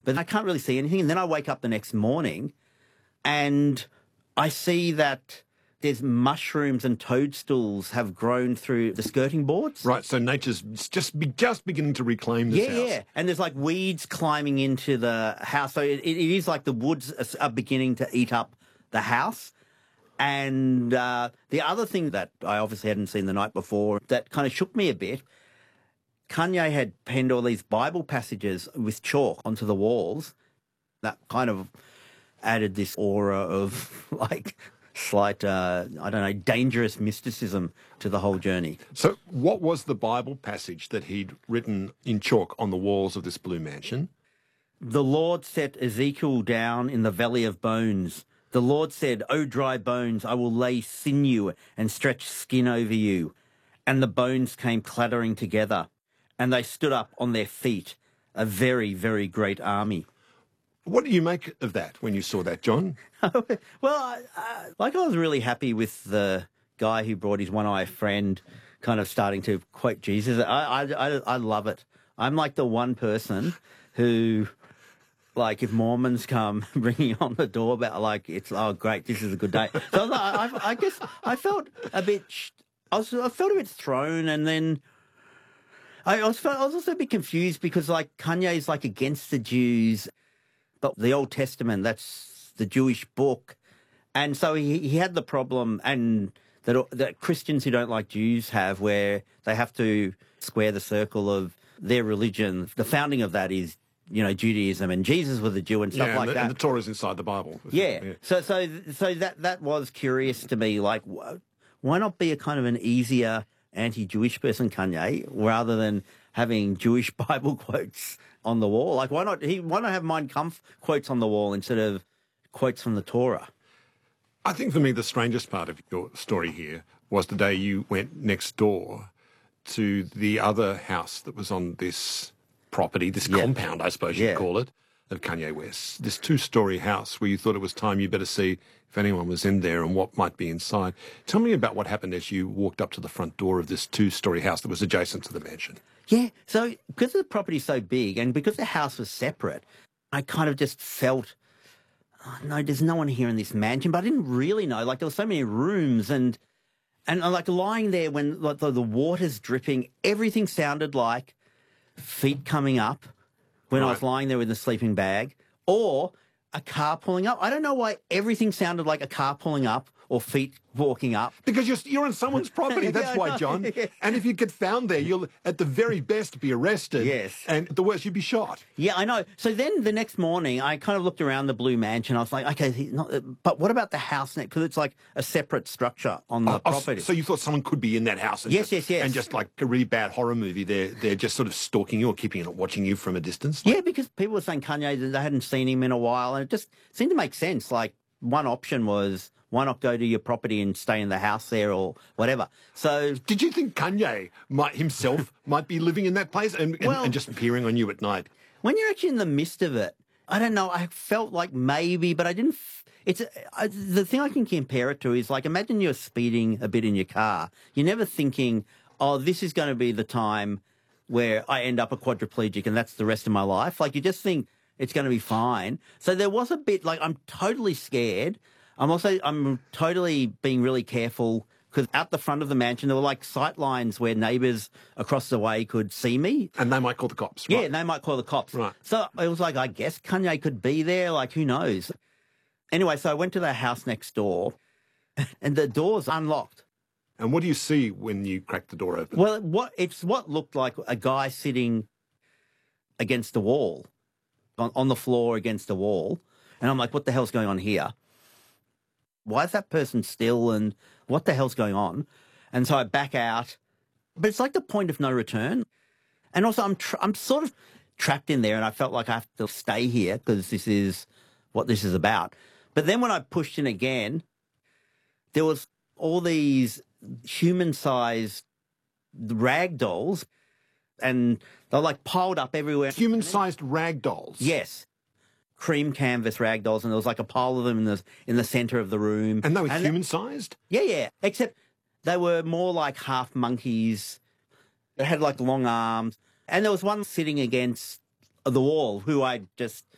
but I can't really see anything. And then I wake up the next morning and I see that there's mushrooms and toadstools have grown through the skirting boards. Right, so nature's just beginning to reclaim this house. Yeah. And there's like weeds climbing into the house. So it is like the woods are beginning to eat up the house. And the other thing that I obviously hadn't seen the night before that kind of shook me a bit, Kanye had penned all these Bible passages with chalk onto the walls that kind of added this aura of like slight, dangerous mysticism to the whole journey. So what was the Bible passage that he'd written in chalk on the walls of this blue mansion? The Lord set Ezekiel down in the valley of bones. The Lord said, "O dry bones, I will lay sinew and stretch skin over you." And the bones came clattering together, and they stood up on their feet, a very, very great army. What do you make of that when you saw that, John? Well, I was really happy with the guy who brought his one-eyed friend kind of starting to quote Jesus. I love it. I'm like the one person who, like, if Mormons come bringing on the doorbell, like, it's, oh, great, this is a good day. So I guess I felt a bit, I felt a bit thrown, and then I was also a bit confused because, like, Kanye's, like, against the Jews, but the Old Testament, that's the Jewish book. And so he had the problem and that Christians who don't like Jews have, where they have to square the circle of their religion. The founding of that is, Judaism, and Jesus was a Jew and stuff like that. And the Torah's inside the Bible. Yeah. So that was curious to me. Like, why not be a kind of an easier anti-Jewish person, Kanye, rather than having Jewish Bible quotes on the wall? Like, why not have Mein Kampf quotes on the wall instead of quotes from the Torah? I think for me the strangest part of your story here was the day you went next door to the other house that was on this property, this compound, I suppose you'd call it, of Kanye West. This 2-story house where you thought it was time you better see if anyone was in there and what might be inside. Tell me about what happened as you walked up to the front door of this 2-story house that was adjacent to the mansion. Yeah, so because the property's so big and because the house was separate, I kind of just felt, oh, no, there's no one here in this mansion. But I didn't really know. Like, there were so many rooms and like lying there when like the water's dripping, everything sounded like feet coming up when I was lying there with the sleeping bag, or a car pulling up. I don't know why everything sounded like a car pulling up or feet walking up. Because you're on someone's property, that's why, John. Yeah. And if you get found there, you'll, at the very best, be arrested. Yes. And at the worst, you'd be shot. Yeah, I know. So then the next morning, I kind of looked around the blue mansion. I was like, okay, but what about the house next? Because it's like a separate structure on the property. So you thought someone could be in that house? And Yes. And just like a really bad horror movie, they're just sort of stalking you or watching you from a distance? Yeah, because people were saying Kanye, that they hadn't seen him in a while, and it just seemed to make sense. Like, one option was, why not go to your property and stay in the house there or whatever? So, did you think Kanye himself might be living in that place and just peering on you at night? When you're actually in the midst of it, I don't know. I felt like maybe, but I didn't. The thing I can compare it to is, like, imagine you're speeding a bit in your car. You're never thinking, oh, this is going to be the time where I end up a quadriplegic and that's the rest of my life. Like, you just think it's going to be fine. So there was a bit like, I'm totally scared. I'm totally being really careful because out the front of the mansion, there were like sight lines where neighbours across the way could see me. And they might call the cops, right? Yeah, and they might call the cops. Right. So it was like, I guess Kanye could be there, like, who knows? Anyway, so I went to the house next door and the door's unlocked. And what do you see when you crack the door open? Well, it's what looked like a guy sitting against the wall, on the floor against the wall. And I'm like, what the hell's going on here? Why is that person still, and what the hell's going on? And so I back out, but it's like the point of no return. And also I'm sort of trapped in there, and I felt like I have to stay here because this is what this is about. But then when I pushed in again, there was all these human-sized rag dolls, and they're like piled up everywhere. Human-sized rag dolls? Yes. Cream canvas rag dolls, and there was like a pile of them in the centre of the room. And they were human-sized? Yeah. Except they were more like half monkeys. They had like long arms. And there was one sitting against the wall who I just